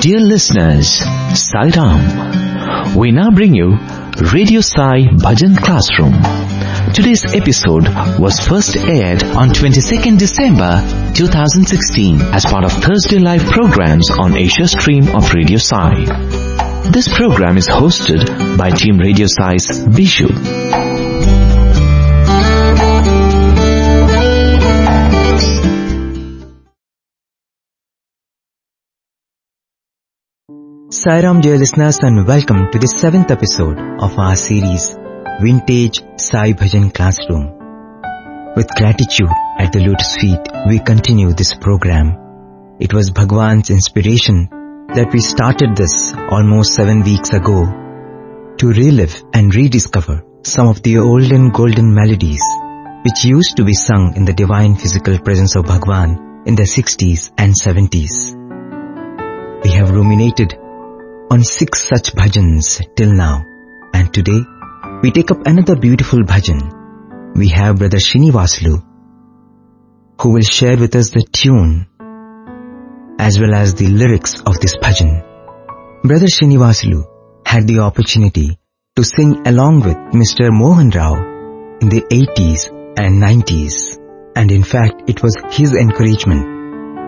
Dear listeners, Sai Ram. We now bring you Radio Sai Bhajan Classroom. Today's episode was first aired on 22nd December 2016 as part of Thursday Live programs on Asia Stream of Radio Sai. This program is hosted by Team Radio Sai's Bishu. Sairam, dear listeners, and welcome to the 7th episode of our series Vintage Sai Bhajan Classroom. With gratitude at the lotus feet, we continue this program. It was Bhagwan's inspiration that we started this almost 7 weeks ago to relive and rediscover some of the olden golden melodies which used to be sung in the divine physical presence of Bhagwan in the 60s and 70s. We have ruminated on 6 such bhajans till now, and today we take up another beautiful bhajan. We have Brother Srinivasulu, who will share with us the tune as well as the lyrics of this bhajan. Brother Srinivasulu had the opportunity to sing along with Mr. Mohan Rao in the 80s and 90s, and in fact it was his encouragement